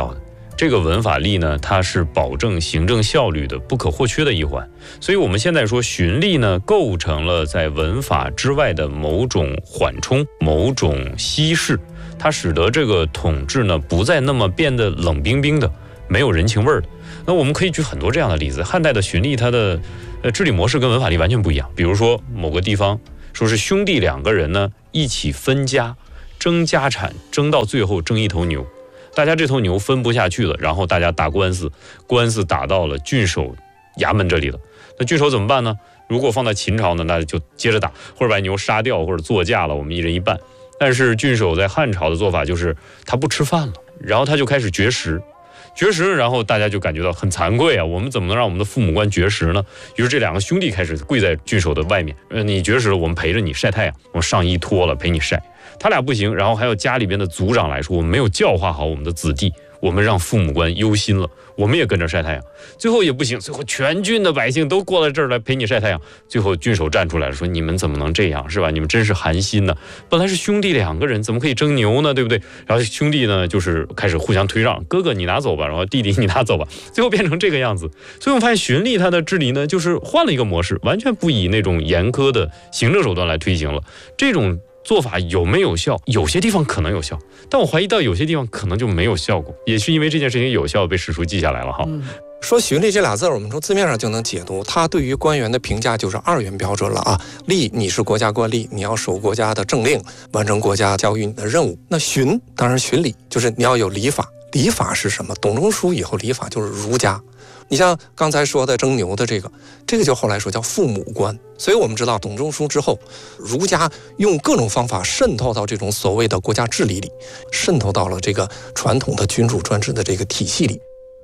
S14: 这个文法力呢，它是保证行政效率的不可或缺的一环。所以我们现在说循吏呢，构成了在文法之外的某种缓冲、某种稀释，它使得这个统治呢不再那么变得冷冰冰的、没有人情味儿的。那我们可以举很多这样的例子。汉代的循吏，它的呃治理模式跟文法力完全不一样。比如说某个地方说是兄弟两个人呢一起分家，争家产，争到最后争一头牛。大家这头牛分不下去了，然后大家打官司，官司打到了郡守衙门这里了。那郡守怎么办呢？如果放在秦朝呢，那就接着打，或者把牛杀掉，或者作价了，我们一人一半。但是郡守在汉朝的做法就是他不吃饭了，然后他就开始绝食。绝食，然后大家就感觉到很惭愧啊，我们怎么能让我们的父母官绝食呢？于是这两个兄弟开始跪在郡守的外面，呃，你绝食了，我们陪着你晒太阳，我上衣脱了陪你晒。他俩不行，然后还有家里边的族长来说，我们没有教化好我们的子弟，我们让父母官忧心了，我们也跟着晒太阳。最后也不行，最后全郡的百姓都过来这儿来陪你晒太阳。最后郡守站出来了，说你们怎么能这样，是吧？你们真是寒心呢！本来是兄弟两个人，怎么可以争牛呢？对不对？然后兄弟呢，就是开始互相推让，哥哥你拿走吧，然后弟弟你拿走吧，最后变成这个样子。所以我们发现循吏他的治理呢，就是换了一个模式，完全不以那种严苛的行政手段来推行了。这种做法有没有效？有些地方可能有效，但我怀疑到有些地方可能就没有效果，也是因为这件事情有效被史书记下来了哈。
S15: 嗯说循吏这俩字，我们从字面上就能解读，它对于官员的评价就是二元标准了啊。吏，你是国家官吏，你要守国家的政令，完成国家交予你的任务。那循，当然循礼，就是你要有礼法。礼法是什么？董仲舒以后礼法就是儒家。你像刚才说的争牛的这个，这个就后来说叫父母官。所以我们知道董仲舒之后，儒家用各种方法渗透到这种所谓的国家治理里，渗透到了这个传统的君主专制的这个体系里。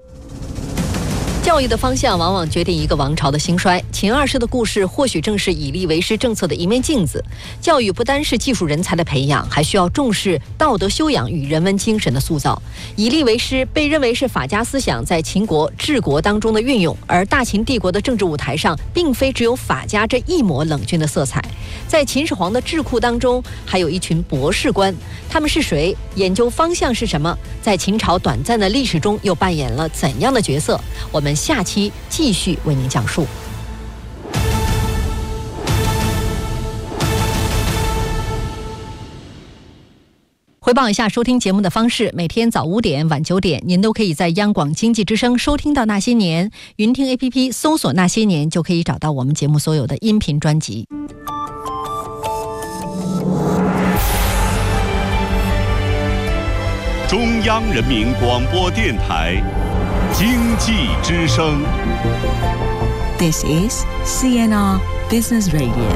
S13: 教育的方向往往决定一个王朝的兴衰。秦二世的故事或许正是以吏为师政策的一面镜子。教育不单是技术人才的培养，还需要重视道德修养与人文精神的塑造。以吏为师被认为是法家思想在秦国治国当中的运用，而大秦帝国的政治舞台上，并非只有法家这一抹冷峻的色彩。在秦始皇的智库当中，还有一群博士官，他们是谁？研究方向是什么？在秦朝短暂的历史中，又扮演了怎样的角色？我们下期继续为您讲述。回报一下收听节目的方式，每天早五点晚九点您都可以在央广经济之声收听到那些年，云听 A P P 搜索那些年就可以找到我们节目所有的音频专辑。
S12: 中央人民广播电台经济之声
S16: This is C N R Business Radio。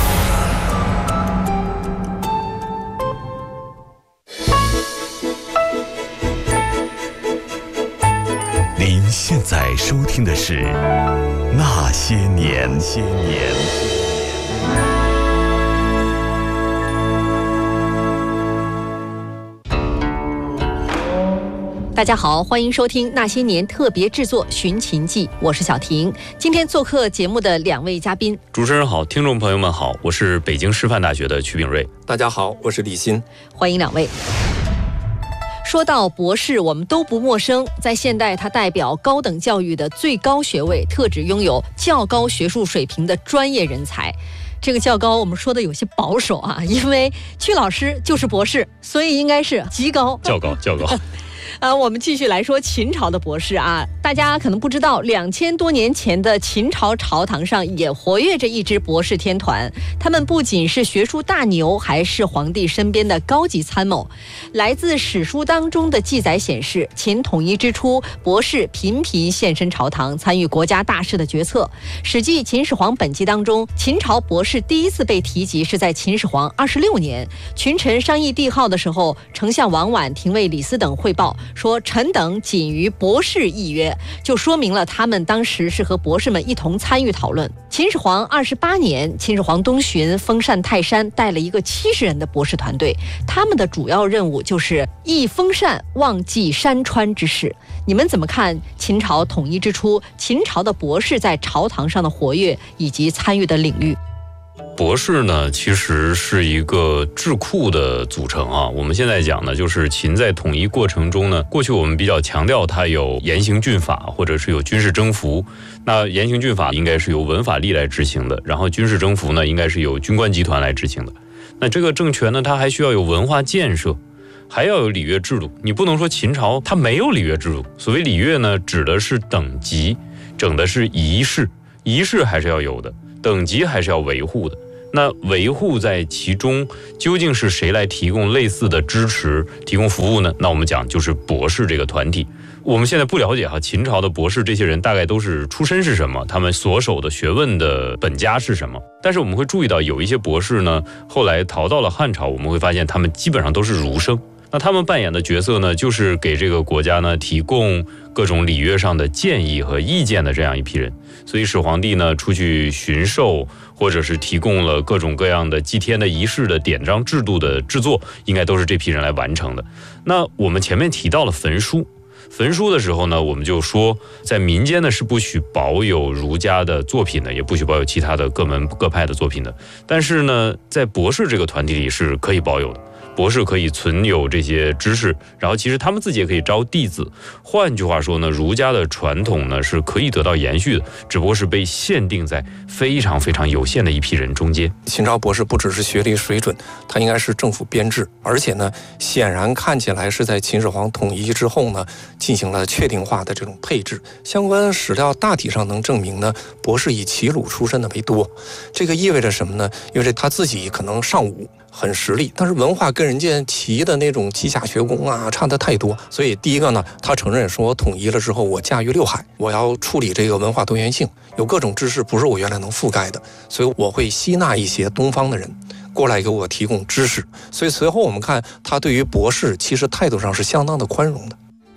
S12: 您现在收听的是《那些年》。些年。
S13: 大家好，欢迎收听《那些年》特别制作《寻秦记》，我是小婷。今天做客节目的两位嘉宾，
S14: 主持人好，听众朋友们好，我是北京师范大学的曲炳瑞。
S15: 大家好，我是李欣。
S13: 欢迎两位。说到博士，我们都不陌生。在现代，它代表高等教育的最高学位，特指拥有较高学术水平的专业人才。这个较高，我们说的有些保守啊，因为曲老师就是博士，所以应该是极高。
S14: 较高，较高。
S13: 呃，我们继续来说秦朝的博士啊，大家可能不知道，两千多年前的秦朝朝堂上也活跃着一支博士天团，他们不仅是学术大牛，还是皇帝身边的高级参谋。来自史书当中的记载显示，秦统一之初，博士频频现身朝堂，参与国家大事的决策。《史记·秦始皇本纪》当中，秦朝博士第一次被提及是在秦始皇二十六年，群臣商议帝号的时候，丞相王绾、廷尉李斯等汇报说臣等仅于博士议约，就说明了他们当时是和博士们一同参与讨论。秦始皇二十八年，秦始皇东巡封禅泰山，带了一个七十人的博士团队，他们的主要任务就是议封禅，忘记山川之事。你们怎么看秦朝统一之初，秦朝的博士在朝堂上的活跃以及参与的领域？
S14: 博士呢，其实是一个智库的组成啊。我们现在讲呢，就是秦在统一过程中呢，过去我们比较强调它有严刑峻法，或者是有军事征服。那严刑峻法应该是由文法吏来执行的，然后军事征服呢，应该是由军官集团来执行的。那这个政权呢，它还需要有文化建设，还要有礼乐制度。你不能说秦朝它没有礼乐制度。所谓礼乐呢，指的是等级，整的是仪式，仪式还是要有的，等级还是要维护的。那维护在其中究竟是谁来提供类似的支持、提供服务呢？那我们讲就是博士这个团体。我们现在不了解哈，秦朝的博士这些人大概都是出身是什么，他们所守的学问的本家是什么。但是我们会注意到有一些博士呢，后来逃到了汉朝，我们会发现他们基本上都是儒生。那他们扮演的角色呢，就是给这个国家呢提供各种礼乐上的建议和意见的这样一批人。所以始皇帝呢出去巡狩，或者是提供了各种各样的祭天的仪式的典章制度的制作，应该都是这批人来完成的。那我们前面提到了焚书，焚书的时候呢，我们就说在民间呢是不许保有儒家的作品的，也不许保有其他的各门各派的作品的。但是呢，在博士这个团体里是可以保有的。博士可以存有这些知识，然后其实他们自己也可以招弟子。换句话说呢，儒家的传统呢是可以得到延续的，只不过是被限定在非常非常有限的一批人中间。
S15: 秦朝博士不只是学历水准，他应该是政府编制，而且呢，显然看起来是在秦始皇统一之后呢，进行了确定化的这种配置。相关史料大体上能证明呢，博士以齐鲁出身的为多。这个意味着什么呢？因为他自己可能尚武，很实力，但是文化跟人家齐的那种稷下学宫啊差得太多。所以第一个呢，他承认说我统一了之后，我驾驭六海，我要处理这个文化多元性，有各种知识不是我原来能覆盖的，所以我会吸纳一些东方的人过来给我提供知识。所以随后我们看他对于博士其实态度上是相当的宽容的。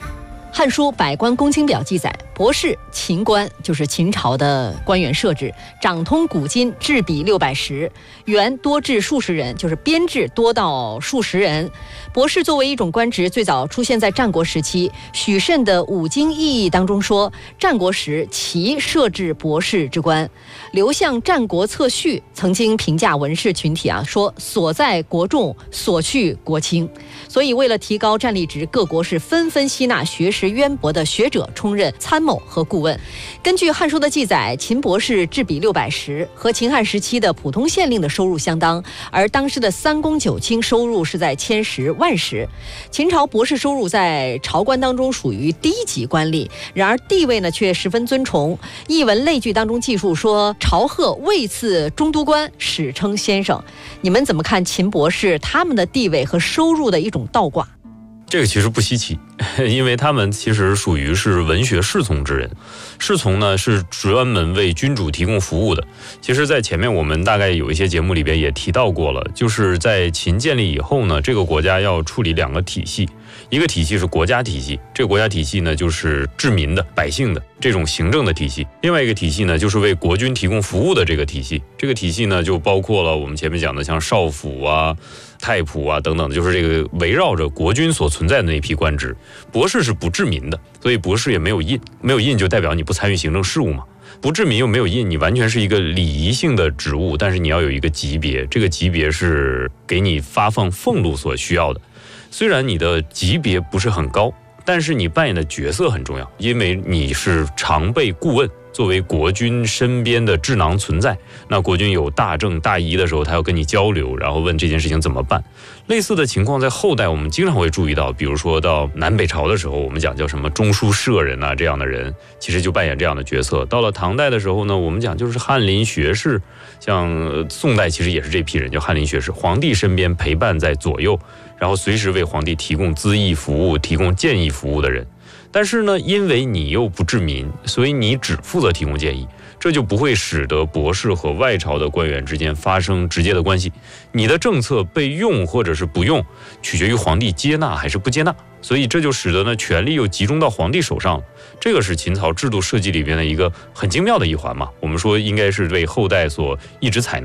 S13: 《汉书·百官公卿表》记载，博士秦官就是秦朝的官员设置，掌通古今，制笔六百石，员多至数十人，就是编制多到数十人。博士作为一种官职，最早出现在战国时期。许慎的《五经异义》当中说，战国时齐设置博士之官。刘向《战国策序》曾经评价文士群体啊，说所在国重，所去国轻。所以为了提高战力值，各国是纷纷吸纳学识渊博的学者充任参谋和顾问。根据《汉书》的记载，秦博士制笔六百石，和秦汉时期的普通县令的收入相当，而当时的三公九卿收入是在千石万石。秦朝博士收入在朝官当中属于低级官吏，然而地位呢却十分尊崇。译文类聚当中记述说，朝贺位次中都官，史称先生。你们怎么看秦博士他们的地位和收入的一种倒挂？
S14: 这个其实不稀奇，因为他们其实属于是文学侍从之人。侍从呢是专门为君主提供服务的。其实在前面我们大概有一些节目里边也提到过了，就是在秦建立以后呢，这个国家要处理两个体系。一个体系是国家体系，这个国家体系呢就是治民的、百姓的这种行政的体系。另外一个体系呢就是为国君提供服务的这个体系。这个体系呢就包括了我们前面讲的像少府啊、太仆啊等等的，就是这个围绕着国君所存在的那批官职。博士是不治民的，所以博士也没有印，没有印就代表你不参与行政事务嘛。不治民又没有印，你完全是一个礼仪性的职务，但是你要有一个级别，这个级别是给你发放俸禄所需要的。虽然你的级别不是很高，但是你扮演的角色很重要，因为你是常备顾问，作为国君身边的智囊存在。那国君有大政大疑的时候，他要跟你交流，然后问这件事情怎么办。类似的情况在后代我们经常会注意到，比如说到南北朝的时候，我们讲叫什么中书舍人啊，这样的人其实就扮演这样的角色。到了唐代的时候呢，我们讲就是翰林学士，像宋代其实也是这批人，叫翰林学士，皇帝身边陪伴在左右，然后随时为皇帝提供咨议服务、提供建议服务的人。但是呢，因为你又不治民，所以你只负责提供建议，这就不会使得博士和外朝的官员之间发生直接的关系。你的政策被用或者是不用，取决于皇帝接纳还是不接纳，所以这就使得呢权力又集中到皇帝手上了。这个是秦朝制度设计里边的一个很精妙的一环嘛，我们说应该是为后代所一直采纳的。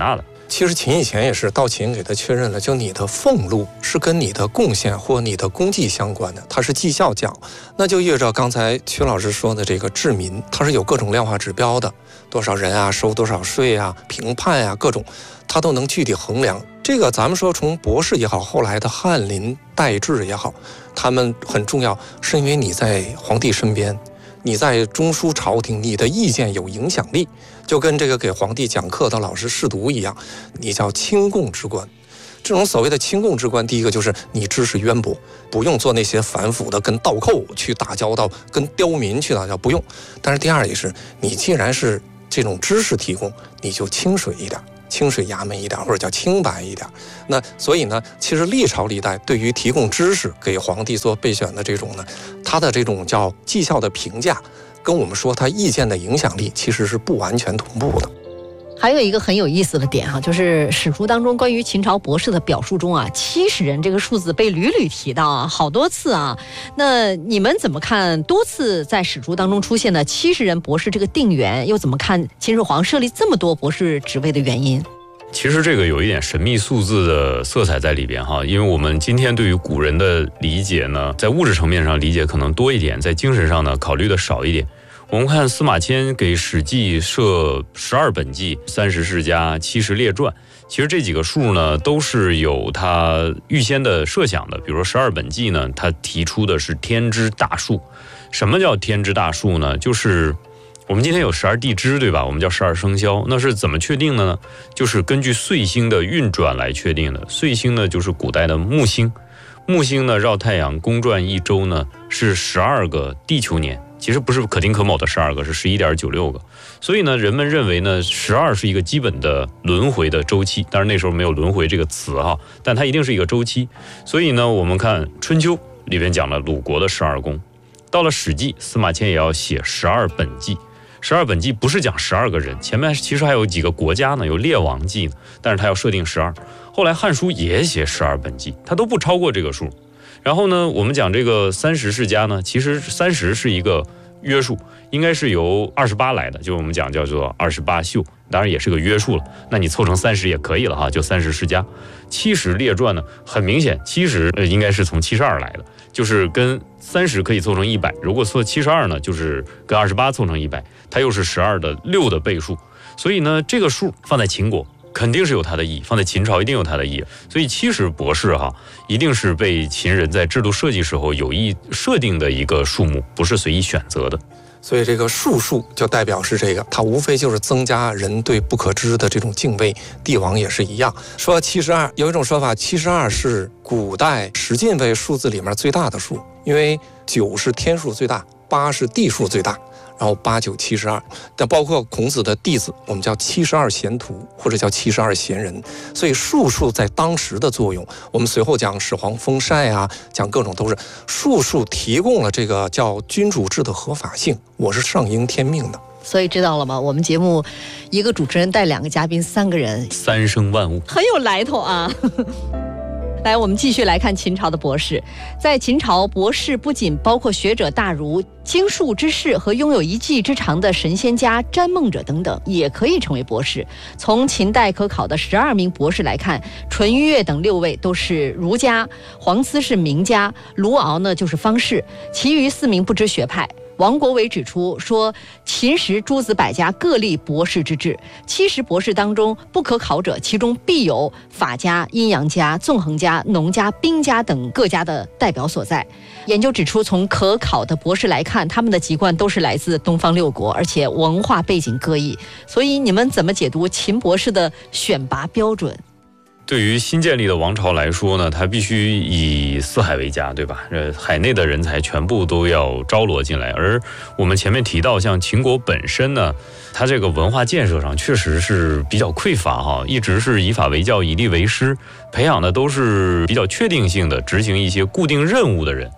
S15: 其实秦以前也是，到秦给他确认了，就你的俸禄是跟你的贡献或你的功绩相关的，它是绩效奖，那就意味着刚才曲老师说的这个治民，它是有各种量化指标的，多少人啊，收多少税啊，评判啊，各种，它都能具体衡量。这个咱们说从博士也好，后来的翰林待制也好，他们很重要，是因为你在皇帝身边，你在中枢朝廷，你的意见有影响力，就跟这个给皇帝讲课的老师试读一样，你叫清贡之官。这种所谓的清贡之官，第一个就是你知识渊博，不用做那些繁复的跟倒扣去打交道，跟刁民去打交道，不用。但是第二也是，你既然是这种知识提供，你就清水一点，清水衙门一点，或者叫清白一点。那所以呢，其实历朝历代对于提供知识给皇帝做备选的这种呢，他的这种叫绩效的评价，跟我们说他意见的影响力其实是不完全同步的。
S13: 还有一个很有意思的点哈、啊，就是史书当中关于秦朝博士的表述中啊，七十人这个数字被屡屡提到啊，好多次啊。那你们怎么看多次在史书当中出现的七十人博士这个定员？又怎么看秦始皇设立这么多博士职位的原因？
S14: 其实这个有一点神秘数字的色彩在里边哈，因为我们今天对于古人的理解呢，在物质层面上理解可能多一点，在精神上呢考虑的少一点。我们看司马迁给《史记》设十二本纪、三十世家、七十列传，其实这几个数呢都是有他预先的设想的。比如说十二本纪呢，他提出的是天之大数。什么叫天之大数呢？就是我们今天有十二地支，对吧？我们叫十二生肖，那是怎么确定的呢？就是根据岁星的运转来确定的。岁星呢，就是古代的木星，木星呢绕太阳公转一周呢是十二个地球年。其实不是可丁可卯的十二个，是十一点九六个。所以呢，人们认为呢，十二是一个基本的轮回的周期。当然那时候没有轮回这个词哈，但它一定是一个周期。所以呢，我们看春秋里边讲了鲁国的十二宫，到了史记，司马迁也要写十二本纪。十二本纪不是讲十二个人，前面其实还有几个国家呢，有列王纪呢，但是他要设定十二。后来汉书也写十二本纪，它都不超过这个数。然后呢，我们讲这个三十世家呢，其实三十是一个约数，应该是由二十八来的，就我们讲叫做二十八宿，当然也是个约数了。那你凑成三十也可以了哈，就三十世家。七十列传呢，很明显，七十呃应该是从七十二来的，就是跟三十可以凑成一百，如果凑七十二呢，就是跟二十八凑成一百，它又是十二的六的倍数。所以呢，这个数放在秦国肯定是有它的意义，放在秦朝一定有它的意义。所以七十博士哈，一定是被秦人在制度设计时候有意设定的一个数目，不是随意选择的。
S15: 所以这个术数就代表是这个，它无非就是增加人对不可知的这种敬畏。帝王也是一样，说七十二，有一种说法，七十二是古代十进位数字里面最大的数，因为九是天数最大，八是地数最大。然后八九七十二，但包括孔子的弟子，我们叫七十二贤徒，或者叫七十二贤人。所以术数在当时的作用，我们随后讲始皇封禅啊，讲各种都是术数提供了这个叫君主制的合法性，我是上应天命的。
S13: 所以知道了吗？我们节目一个主持人带两个嘉宾，三个人，
S14: 三生万物，
S13: 很有来头啊。来，我们继续来看秦朝的博士。在秦朝，博士不仅包括学者大儒、经术之士和拥有一技之长的神仙家、占梦者等等，也可以成为博士。从秦代可考的十二名博士来看，淳于越等六位都是儒家，黄思是名家，卢敖呢就是方士，其余四名不知学派。王国维指出说，秦时诸子百家各立博士之制，七十博士当中不可考者，其中必有法家、阴阳家、纵横家、农家、兵家等各家的代表所在。研究指出，从可考的博士来看，他们的籍贯都是来自东方六国，而且文化背景各异。所以你们怎么解读秦博士的选拔标准？
S14: 对于新建立的王朝来说呢，它必须以四海为家，对吧？呃，海内的人才全部都要招罗进来。而我们前面提到，像秦国本身呢，它这个文化建设上确实是比较匮乏哈，一直是以法为教，以吏为师，培养的都是比较确定性的执行一些固定任务的人。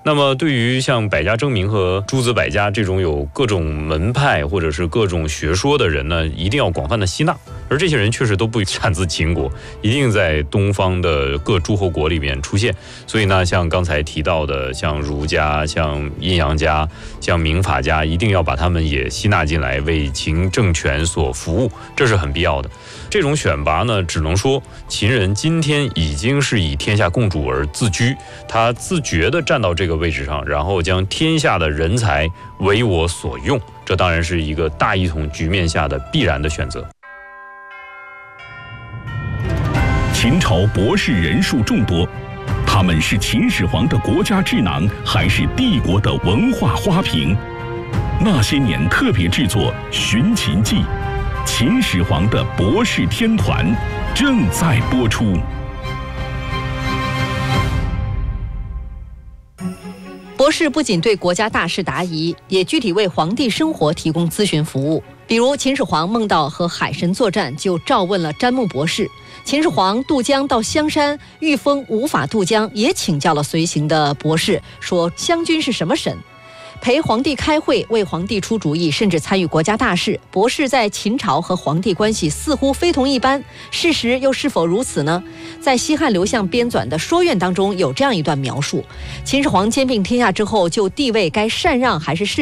S14: 那么对于像百家争鸣和诸子百家这种有各种门派或者是各种学说的人呢，一定要广泛的吸纳。而这些人确实都不产自秦国，一定在东方的各诸侯国里面出现。所以呢，像刚才提到的，像儒家、像阴阳家、像民法家，一定要把他们也吸纳进来，为秦政权所服务，这是很必要的。这种选拔呢，只能说秦人今天已经是以天下共主而自居，他自觉地站到这个位置上，然后将天下的人才为我所用，这当然是一个大一统局面下的必然的选择。
S12: 秦朝博士人数众多，他们是秦始皇的国家智囊，还是帝国的文化花瓶？那些年特别制作《寻秦记》，秦始皇的博士天团正在播出。
S13: 博士不仅对国家大事答疑，也具体为皇帝生活提供咨询服务。比如秦始皇梦到和海神作战，就召问了詹木博士。秦始皇渡江到香山，御风无法渡江，也请教了随行的博士，说湘君是什么神？陪皇帝开会，为皇帝出主意，甚至参与国家大事。博士在秦朝和皇帝关系似乎非同一般，事实又是否如此呢？在西汉刘向编纂的《说苑》当中有这样一段描述：秦始皇兼并天下之后，就地位该禅让还是